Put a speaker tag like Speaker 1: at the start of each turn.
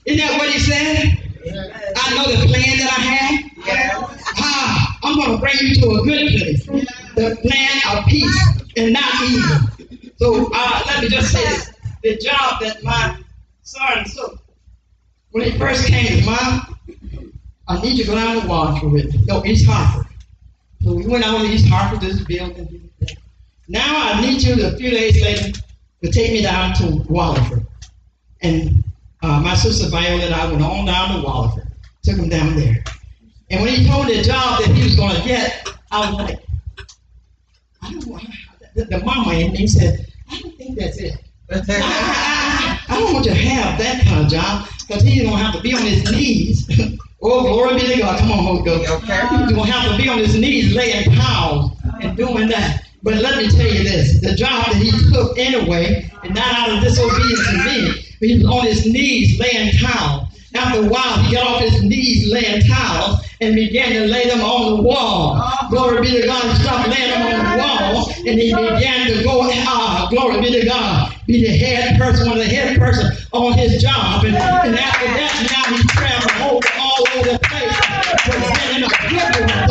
Speaker 1: Isn't that what he said? I know the plan that I have. I'm going to bring you to a good place. The plan of peace and not evil. So let me just say this. The job that my son took, when he first came to Mom, I need you to go down to Washington with me. No, East Hartford. So we went out to East Hartford, this building. Now I need you a few days later to take me down to Wallingford. And my sister Viola and I went on down to Wallingford. Took him down there. And when he told the job that he was going to get, I was like, I don't know. The mama in me said, I don't think that's it. I don't want you to have that kind of job because he's going to have to be on his knees. Oh, glory be to God. Come on, Holy Ghost. Okay. He's going to have to be on his knees laying towels and doing that. But let me tell you this. The job that he took anyway, and not out of disobedience to me, but he was on his knees laying towels. After a while, he got off his knees laying towels and began to lay them on the wall. Glory be to God. He stopped laying them on the wall, and he began to go, glory be to God, be the head person, one of the head person on his job. And after that, now he's traveling all over the place, presenting a good one.